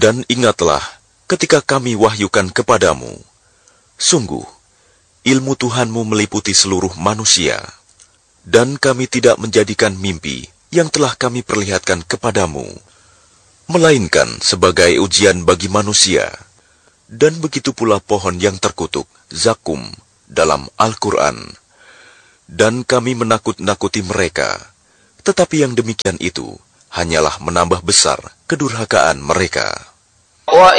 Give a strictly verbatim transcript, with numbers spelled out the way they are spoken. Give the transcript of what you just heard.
Dan ingatlah ketika kami wahyukan kepadamu, sungguh, ilmu Tuhanmu meliputi seluruh manusia, dan kami tidak menjadikan mimpi yang telah kami perlihatkan kepadamu, melainkan sebagai ujian bagi manusia. Dan begitu pula pohon yang terkutuk, zakum, dalam Al-Quran. Dan kami menakut-nakuti mereka, tetapi yang demikian itu hanyalah menambah besar kedurhakaan mereka.